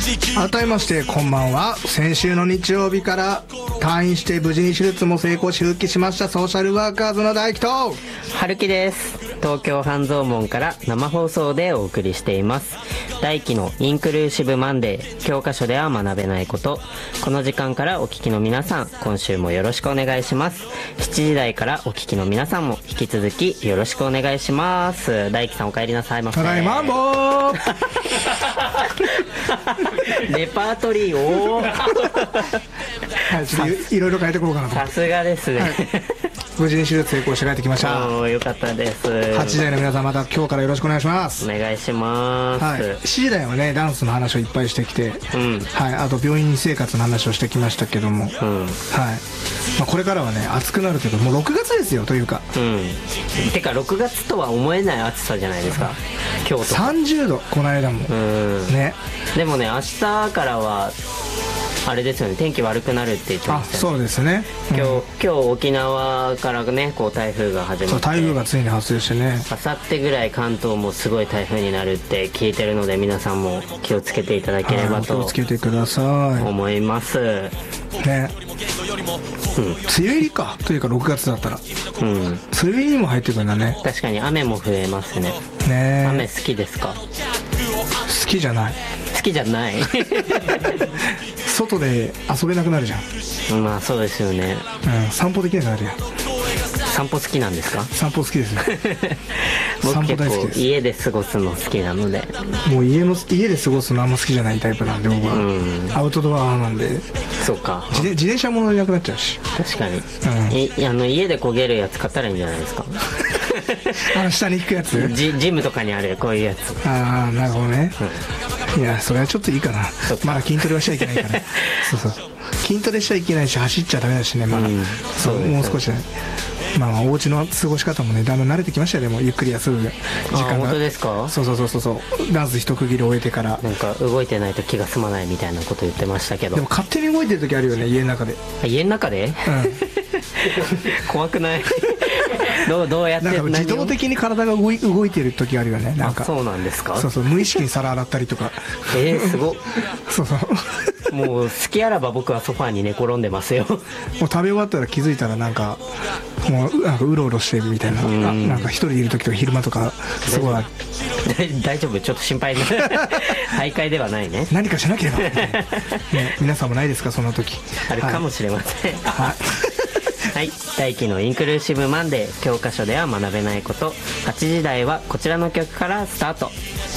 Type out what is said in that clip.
改めましてこんばんは。先週の日曜日から退院して無事に手術も成功し復帰しましたソーシャルワーカーズの大輝と春樹です。東京半蔵門から生放送でお送りしています。大輝のインクルーシブマンデー、教科書では学べないこと。この時間からお聞きの皆さん、今週もよろしくお願いします。7時台からお聞きの皆さんも引き続きよろしくお願いします。大輝さんお帰りなさいませ。 ただいまんぼーレパートリーをはい、ちょっといろいろ変えてこうかなと。 さすがですね、はい、 無事に手術成功して帰ってきました。 よかったです。 8時台の皆さん、また今日からよろしくお願いします。 お願いします、はい、 7時台はねダンスの話をいっぱいしてきて、はい、あと病院生活の話をしてきましたけども、はい、これからはね暑くなるけどもう6月ですよというか、 てか6月とは思えない暑さじゃないですか。今日とか 30度この間も、ね、 でもね明日からはあれですよね、天気悪くなるって言ってましたよね。 そうですね、 今日沖縄からねこう台風が始まって、 そう台風がついに発生してね、 あさってぐらい関東もすごい台風になるって聞いてるので、皆さんも気をつけていただければと気をつけてください思いますね。梅雨入りかというか6月だったら、梅雨入りにも入ってくるんだね。 確かに雨も増えますね。雨好きですか？ 好きじゃない。 好きじゃない外で遊べなくなるじゃん。 まあそうですよね、 散歩できなくなるやん。 散歩好きなんですか？ 散歩好きですね僕結構家で過ごすの好きなので、 もう家で過ごすのあんま好きじゃないタイプなんで僕は、アウトドアなんで。 そうか、 自転車も乗れなくなっちゃうし。 確かに、家で焦げるやつ買ったらいいんじゃないですか下に引くやつ、 ジムとかにあるこういうやつ。 ああなるほどね、いやそれはちょっといいかな。まだ筋トレはしちゃいけないからそう筋トレしちゃいけないし走っちゃダメだしね、まだ、もう少しね。お家の過ごし方もねだんだん慣れてきましたよ。でもゆっくり休む時間が。 本当ですか？ そうダンス一区切り終えてから。 なんか動いてないと気が済まないみたいなこと言ってましたけど。 でも勝手に動いてる時あるよね、家の中で。 家の中で？怖くないどうやって、なんか自動的に体が動いてる時あるよね。なんかそうなんですか？ そう無意識に皿洗ったりとかすごっそうもう好きあらば僕はソファーに寝転んでますよもう食べ終わったら気づいたらなんかもうなんかうろうろしてるみたいな、なんか一人いる時とか昼間とかすごい大丈夫？ちょっと心配大会ではないね。 何かしなければ、皆さんもないですかその時。 あるかもしれません、はい、大輝のインクルーシブマンデー、教科書では学べないこと。8時台はこちらの曲からスタート。